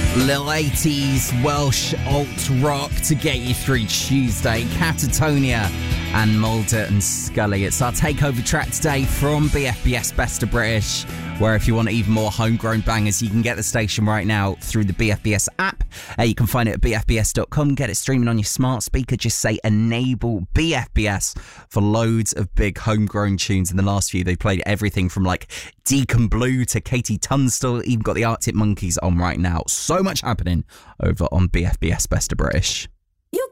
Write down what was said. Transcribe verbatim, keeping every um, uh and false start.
Little eighties Welsh alt rock to get you through Tuesday. Catatonia and Mulder and Scully. It's our takeover track today from B F B S Best of British, where if you want even more homegrown bangers, you can get the station right now through the B F B S app. Uh, you can find it at b f b s dot com. Get it streaming on your smart speaker. Just say enable B F B S for loads of big homegrown tunes. In the last few, they played everything from like Deacon Blue to Katie Tunstall. Even got the Arctic Monkeys on right now. So much happening over on B F B S Best of British.